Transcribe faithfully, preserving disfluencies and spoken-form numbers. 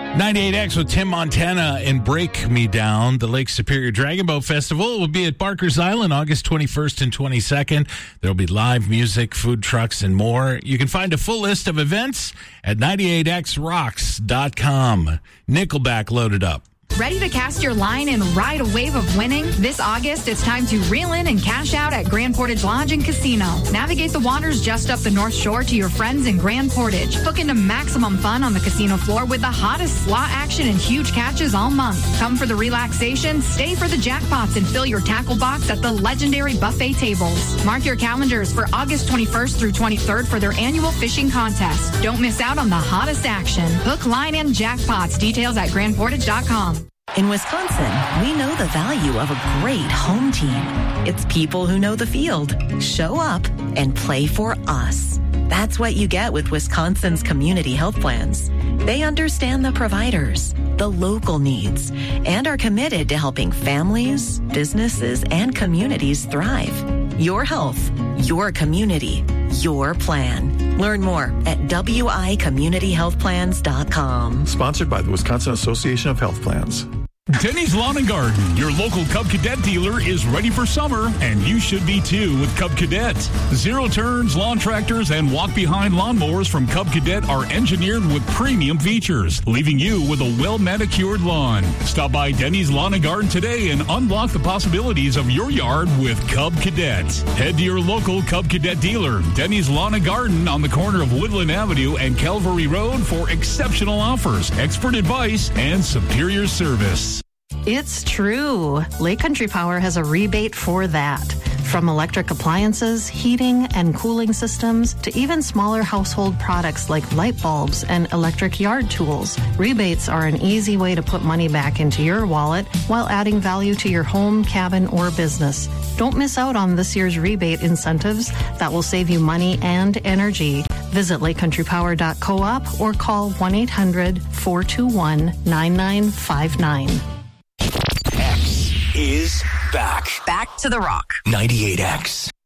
ninety-eight X with Tim Montana and Break Me Down. The Lake Superior Dragon Boat Festival will be at Barker's Island August twenty-first and twenty-second. There will be live music, food trucks, and more. You can find a full list of events at ninety-eight x rocks dot com. Nickelback loaded up. Ready to cast your line and ride a wave of winning? This August, it's time to reel in and cash out at Grand Portage Lodge and Casino. Navigate the waters just up the North Shore to your friends in Grand Portage. Book into maximum fun on the casino floor with the hottest slot action and huge catches all month. Come for the relaxation, stay for the jackpots, and fill your tackle box at the legendary buffet tables. Mark your calendars for August twenty-first through twenty-third for their annual fishing contest. Don't miss out on the hottest action. Hook, line, and jackpots. Details at grand portage dot com. In Wisconsin, we know the value of a great home team. It's people who know the field, show up, and play for us. That's what you get with Wisconsin's community health plans. They understand the providers, the local needs, and are committed to helping families, businesses, and communities thrive. Your health, your community, your plan. Learn more at w i community health plans dot com. Sponsored by the Wisconsin Association of Health Plans. Denny's Lawn and Garden, your local Cub Cadet dealer, is ready for summer, and you should be too with Cub Cadet. Zero turns, lawn tractors, and walk-behind lawnmowers from Cub Cadet are engineered with premium features, leaving you with a well-manicured lawn. Stop by Denny's Lawn and Garden today and unlock the possibilities of your yard with Cub Cadet. Head to your local Cub Cadet dealer, Denny's Lawn and Garden, on the corner of Woodland Avenue and Calvary Road for exceptional offers, expert advice, and superior service. It's true. Lake Country Power has a rebate for that. From electric appliances, heating and cooling systems, to even smaller household products like light bulbs and electric yard tools. Rebates are an easy way to put money back into your wallet while adding value to your home, cabin, or business. Don't miss out on this year's rebate incentives that will save you money and energy. Visit lake country power dot coop or call one eight hundred four two one nine nine five nine. X is back. Back to the rock. ninety-eight X.